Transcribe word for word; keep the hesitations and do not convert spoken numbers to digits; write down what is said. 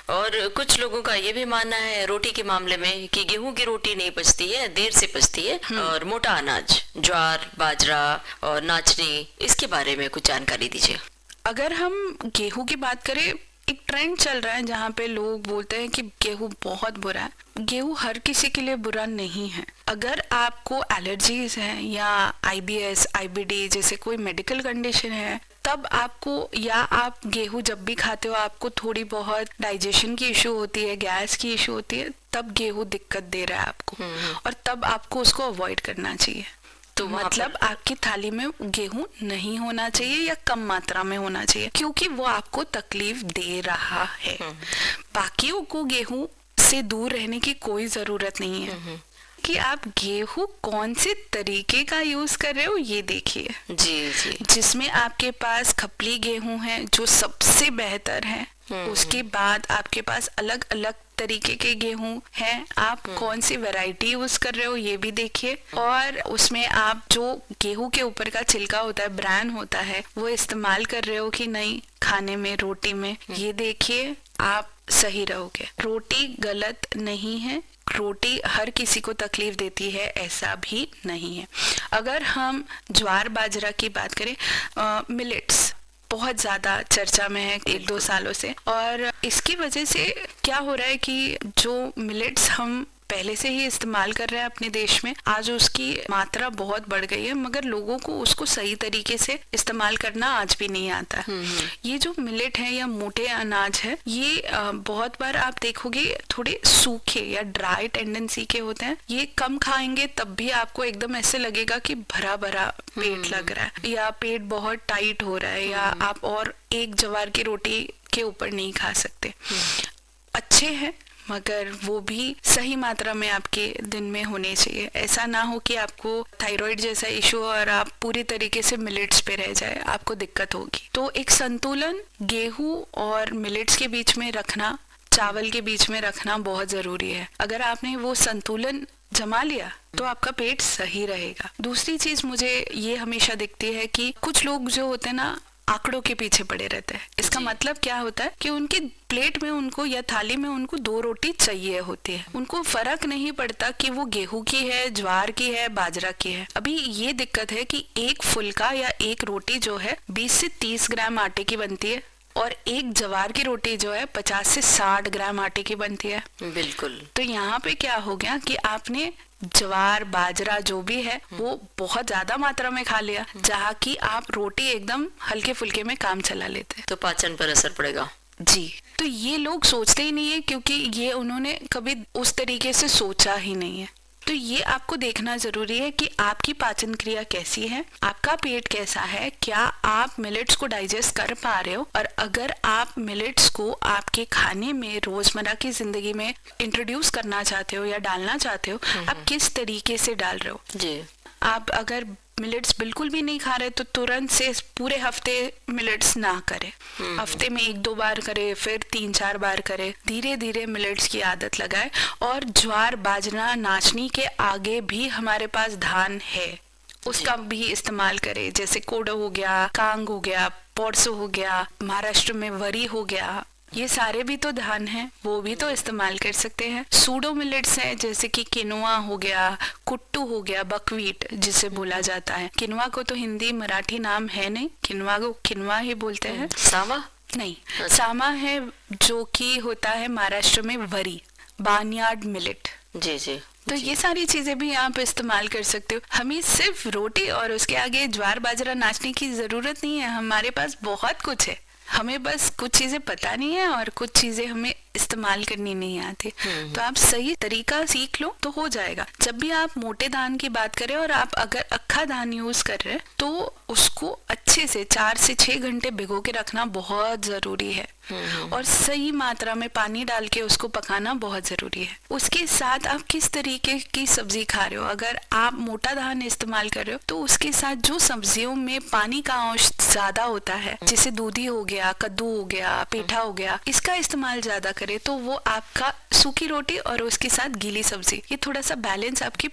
और कुछ लोगों का ये भी मानना है रोटी के मामले में कि गेहूं की रोटी नहीं पचती है, देर से पचती है। और मोटा अनाज, ज्वार, बाजरा और नाचनी, इसके बारे में कुछ जानकारी दीजिए। अगर हम गेहूं की बात करें, एक ट्रेंड चल रहा है जहाँ पे लोग बोलते हैं कि गेहूं बहुत बुरा है। गेहूं हर किसी के लिए बुरा नहीं है। अगर आपको एलर्जीज हैं या आईबीएस, आईबीडी जैसे कोई मेडिकल कंडीशन है, तब आपको, या आप गेहूं जब भी खाते हो आपको थोड़ी बहुत डाइजेशन की इशू होती है, गैस की इशू होती है, तब गेहूं दिक्कत दे रहा है आपको, और तब आपको उसको अवॉइड करना चाहिए। तो मतलब आपकी थाली में गेहूं नहीं होना चाहिए या कम मात्रा में होना चाहिए, क्योंकि वो आपको तकलीफ दे रहा है। बाकियों को गेहूं से दूर रहने की कोई जरूरत नहीं है। कि आप गेहूं कौन से तरीके का यूज कर रहे हो ये देखिए। जी जी। जिसमें आपके पास खपली गेहूं है जो सबसे बेहतर है, उसके बाद आपके पास अलग अलग तरीके के गेहूं हैं, आप कौन सी वैरायटी यूज कर रहे हो ये भी देखिए। और उसमें आप जो गेहूं के ऊपर का छिलका होता है, ब्रान होता है, वो इस्तेमाल कर रहे हो कि नहीं खाने में, रोटी में, ये देखिए, आप सही रहोगे। रोटी गलत नहीं है, रोटी हर किसी को तकलीफ देती है ऐसा भी नहीं है। अगर हम ज्वार बाजरा की बात करें, मिलेट्स बहुत ज्यादा चर्चा में है एक दो सालों से, और इसकी वजह से क्या हो रहा है कि जो मिलेट्स हम पहले से ही इस्तेमाल कर रहे हैं अपने देश में, आज उसकी मात्रा बहुत बढ़ गई है, मगर लोगों को उसको सही तरीके से इस्तेमाल करना आज भी नहीं आता है। ये जो मिलेट है या मोटे अनाज है, ये बहुत बार आप देखोगे थोड़े सूखे या ड्राई टेंडेंसी के होते हैं। ये कम खाएंगे तब भी आपको एकदम ऐसे लगेगा कि भरा भरा पेट लग रहा है, या पेट बहुत टाइट हो रहा है, या आप और एक ज्वार की रोटी के ऊपर नहीं खा सकते। अच्छे हैं मगर वो भी सही मात्रा में आपके दिन में होने चाहिए। ऐसा ना हो कि आपको थायराइड जैसा इशू और आप पूरी तरीके से मिलेट्स पे रह जाए, आपको दिक्कत होगी। तो एक संतुलन गेहूं और मिलेट्स के बीच में रखना, चावल के बीच में रखना बहुत जरूरी है। अगर आपने वो संतुलन जमा लिया तो आपका पेट सही रहेगा। दूसरी चीज मुझे ये हमेशा दिखती है कि कुछ लोग जो होते हैं ना, आंकड़ों के पीछे पड़े रहते हैं। इसका मतलब क्या होता है कि उनकी प्लेट में उनको या थाली में उनको दो रोटी चाहिए होती है। उनको फर्क नहीं पड़ता कि वो गेहूं की है, ज्वार की है, बाजरा की है। अभी ये दिक्कत है कि एक फुल्का या एक रोटी जो है बीस से तीस ग्राम आटे की बनती है, और एक ज्वार की रोटी जो है पचास से साठ ग्राम आटे की बनती है। बिल्कुल। तो यहाँ पे क्या हो गया कि आपने ज्वार बाजरा जो भी है वो बहुत ज्यादा मात्रा में खा लिया, जहाँ की आप रोटी एकदम हल्के फुल्के में काम चला लेते, तो पाचन पर असर पड़ेगा। जी। तो ये लोग सोचते ही नहीं है, क्योंकि ये उन्होंने कभी उस तरीके से सोचा ही नहीं है। तो ये आपको देखना जरूरी है कि आपकी पाचन क्रिया कैसी है, आपका पेट कैसा है, क्या आप मिलेट्स को डाइजेस्ट कर पा रहे हो, और अगर आप मिलेट्स को आपके खाने में रोजमर्रा की जिंदगी में इंट्रोड्यूस करना चाहते हो या डालना चाहते हो, आप किस तरीके से डाल रहे हो। जी। आप अगर मिलेट्स बिल्कुल भी नहीं खा रहे तो तुरंत से पूरे हफ्ते मिलेट्स ना करें, हफ्ते में एक दो बार करे, फिर तीन चार बार करे, धीरे धीरे मिलेट्स की आदत लगाए। और ज्वार बाजरा नाचनी के आगे भी हमारे पास धान है, उसका भी इस्तेमाल करें। जैसे कोडो हो गया, कांग हो गया, पोरसो हो गया, महाराष्ट्र में वरी हो गया, ये सारे भी तो धान हैं, वो भी तो इस्तेमाल कर सकते हैं। सूडो मिलेट्स हैं जैसे कि किनुआ हो गया, कुट्टू हो गया, बकवीट जिसे बोला जाता है। किनुआ को तो हिंदी मराठी नाम है नहीं, किनुआ को किनुआ ही बोलते हैं। सामा नहीं, सामा है जो कि होता है महाराष्ट्र में वरी, बार्नयार्ड मिलेट। जी जी। तो ये सारी चीजें भी आप इस्तेमाल कर सकते हो। हमें सिर्फ रोटी और उसके आगे ज्वार बाजरा नाचने की जरूरत नहीं है, हमारे पास बहुत कुछ है। हमें बस कुछ चीजें पता नहीं है और कुछ चीजें हमें इस्तेमाल करनी नहीं आती। तो आप सही तरीका सीख लो तो हो जाएगा। जब भी आप मोटे धान की बात करें और आप अगर अक्खा धान यूज कर रहे हैं तो उसको अच्छे से चार से छह घंटे भिगो के रखना बहुत जरूरी है, और सही मात्रा में पानी डाल के उसको पकाना बहुत जरूरी है। उसके साथ आप किस तरीके की सब्जी खा रहे हो, अगर आप मोटा धान इस्तेमाल कर रहे हो तो उसके साथ जो सब्जियों में पानी का अंश ज्यादा होता है, जैसे दूधी हो गया, कद्दू हो गया, पेठा हो गया, इसका इस्तेमाल ज्यादा करे तो वो आपका सूखी रोटी और उसके साथ गीली सब्जी, ये थोड़ा सा बैलेंस आपकी